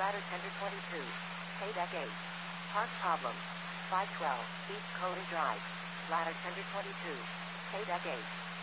Ladder Tender 22. Paydeck 8. Park problem. 512 East Kohler Drive. Ladder Tender 22. Paydeck 8.